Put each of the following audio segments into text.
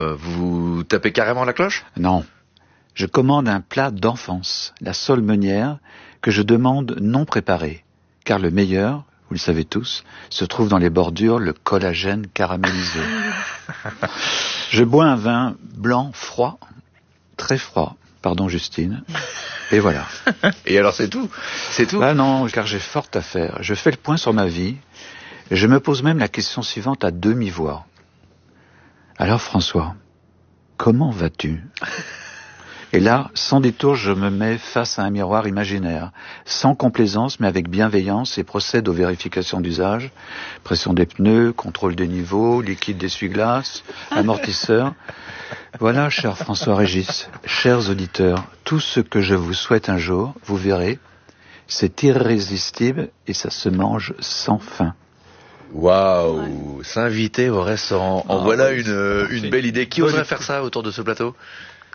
Vous tapez carrément la cloche ? Non. Je commande un plat d'enfance, la sole meunière, que je demande non préparé. Car le meilleur, vous le savez tous, se trouve dans les bordures, le collagène caramélisé. Je bois un vin blanc froid, très froid. Pardon Justine. Et voilà. Et alors c'est tout ? C'est tout ? Ah non, car j'ai fort à faire. Je fais le point sur ma vie. Et je me pose même la question suivante à demi-voix. Alors François, comment vas-tu ? Et là, sans détour, je me mets face à un miroir imaginaire, sans complaisance, mais avec bienveillance, et procède aux vérifications d'usage, pression des pneus, contrôle des niveaux, liquide d'essuie-glace, amortisseur. Voilà, cher François-Régis, chers auditeurs, tout ce que je vous souhaite un jour, vous verrez, c'est irrésistible et ça se mange sans fin. Waouh, s'inviter au restaurant. En voilà une belle idée. Qui oserait faire ça autour de ce plateau ? Elvira ?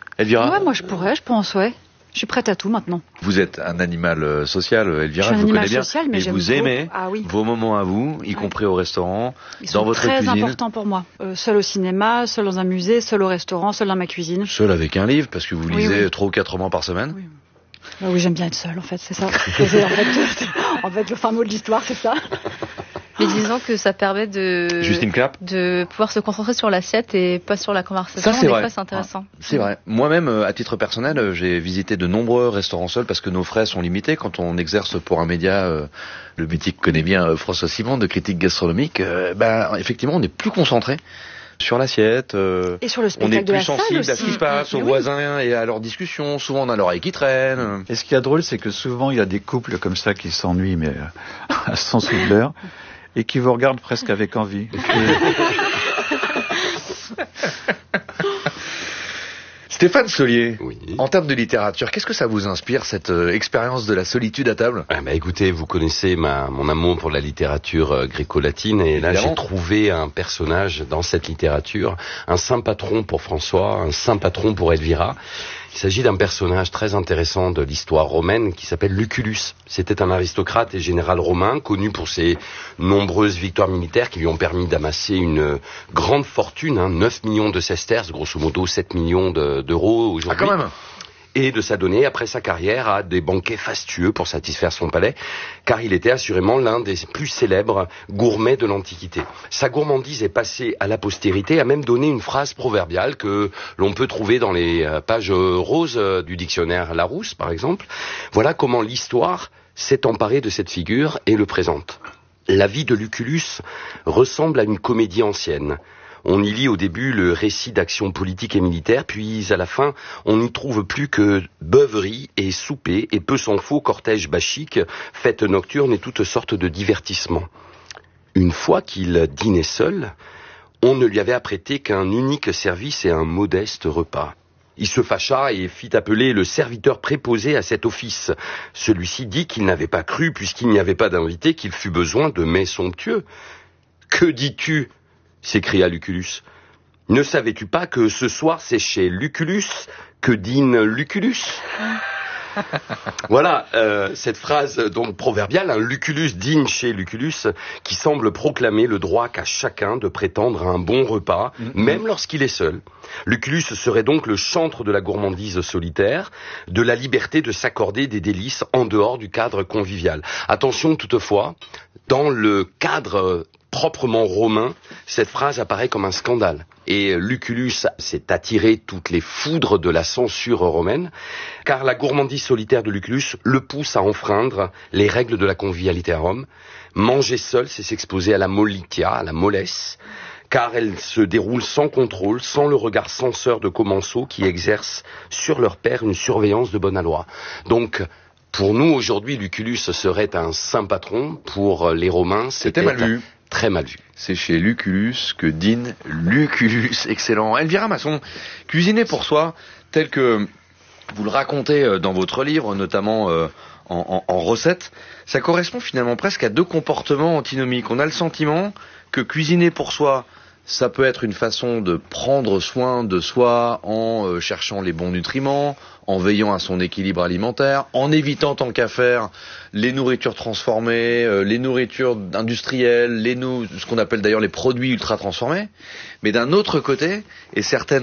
Ouais, moi je pense, ouais. Je suis prête à tout maintenant. Vous êtes un animal social, Elvira, je vous connais bien. Social, mais vous aimez vos moments à vous, y compris au restaurant, Ils dans sont votre très cuisine. importants pour moi. Seul au cinéma, seul dans un musée, seul au restaurant, seul dans ma cuisine. Seul avec un livre, parce que vous lisez 3 ou 4 romans par semaine. Oui. Oui, j'aime bien être seule, en fait, c'est ça. En fait, le fin mot de l'histoire, c'est ça. Mais disons que ça permet Justine Clapp, de pouvoir se concentrer sur l'assiette et pas sur la conversation. Ça, c'est vrai. Fois, c'est intéressant. C'est vrai. Moi-même, à titre personnel, j'ai visité de nombreux restaurants seuls parce que nos frais sont limités. Quand on exerce pour un média, le mythique connaît bien François Simon, de critique gastronomique, effectivement, on est plus concentré sur l'assiette. Et sur le spectacle on est de la plus sensible salle à ce qui se passe, aux voisins et à leurs discussions. Souvent, on a l'oreille qui traîne. Et ce qui est drôle, c'est que souvent, il y a des couples comme ça qui s'ennuient, mais à 100 sous de l'heure, et qui vous regardent presque avec envie. Stéphane Solier, Oui. En termes de littérature, qu'est-ce que ça vous inspire, cette expérience de la solitude à table ? Écoutez, vous connaissez mon amour pour la littérature gréco-latine, et là Évidemment. j'ai trouvé un personnage dans cette littérature, un saint patron pour François, un saint patron pour Elvira. Il s'agit d'un personnage très intéressant de l'histoire romaine qui s'appelle Lucullus. C'était un aristocrate et général romain connu pour ses nombreuses victoires militaires qui lui ont permis d'amasser une grande fortune, 9 millions de sesterces, grosso modo 7 millions d'euros aujourd'hui. Ah, quand même. Et de s'adonner, après sa carrière, à des banquets fastueux pour satisfaire son palais, car il était assurément l'un des plus célèbres gourmets de l'Antiquité. Sa gourmandise est passée à la postérité, a même donné une phrase proverbiale que l'on peut trouver dans les pages roses du dictionnaire Larousse, par exemple. Voilà comment l'histoire s'est emparée de cette figure et le présente. La vie de Lucullus ressemble à une comédie ancienne. On y lit au début le récit d'actions politiques et militaires, puis à la fin, on n'y trouve plus que beuveries et soupers, et peu s'en faut cortège bachique, fêtes nocturnes et toutes sortes de divertissements. Une fois qu'il dînait seul, on ne lui avait apprêté qu'un unique service et un modeste repas. Il se fâcha et fit appeler le serviteur préposé à cet office. Celui-ci dit qu'il n'avait pas cru, puisqu'il n'y avait pas d'invité, qu'il fût besoin de mets somptueux. « Que dis-tu » s'écria Lucullus. « Ne savais-tu pas que ce soir c'est chez Lucullus que dîne Lucullus ?» Voilà cette phrase donc proverbiale, Lucullus dîne chez Lucullus, qui semble proclamer le droit qu'a chacun de prétendre à un bon repas, même lorsqu'il est seul. Lucullus serait donc le chantre de la gourmandise solitaire, de la liberté de s'accorder des délices en dehors du cadre convivial. Attention toutefois, dans le cadre proprement romain, cette phrase apparaît comme un scandale. Et Lucullus s'est attiré toutes les foudres de la censure romaine, car la gourmandise solitaire de Lucullus le pousse à enfreindre les règles de la convivialité à Rome. Manger seul, c'est s'exposer à la mollitia, à la mollesse, car elle se déroule sans contrôle, sans le regard censeur de commensaux qui exercent sur leur père une surveillance de bonne aloi. Donc, pour nous, aujourd'hui, Lucullus serait un saint patron. Pour les Romains, c'était mal vu. Très mal vu. C'est chez Lucullus que dîne Lucullus. Excellent. Elvira Masson, cuisiner pour soi, tel que vous le racontez dans votre livre, notamment en recettes, ça correspond finalement presque à deux comportements antinomiques. On a le sentiment que cuisiner pour soi, ça peut être une façon de prendre soin de soi en cherchant les bons nutriments, en veillant à son équilibre alimentaire, en évitant tant qu'à faire les nourritures transformées, les nourritures industrielles, ce qu'on appelle d'ailleurs les produits ultra transformés. Mais d'un autre côté, et certaines